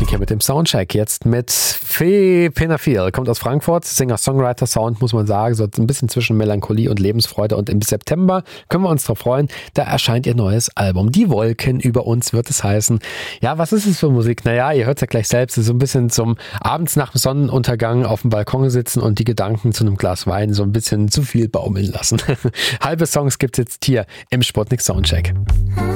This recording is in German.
Musik hier mit dem Soundcheck. Jetzt mit Fee Penafil. Kommt aus Frankfurt. Singer-Songwriter-Sound, muss man sagen. So ein bisschen zwischen Melancholie und Lebensfreude. Und im September können wir uns darauf freuen. Da erscheint ihr neues Album. Die Wolken über uns wird es heißen. Ja, was ist es für Musik? Naja, ihr hört es ja gleich selbst. Es ist so ein bisschen zum abends nach dem Sonnenuntergang auf dem Balkon sitzen und die Gedanken zu einem Glas Wein so ein bisschen zu viel baumeln lassen. Halbe Songs gibt es jetzt hier im Sputnik Soundcheck.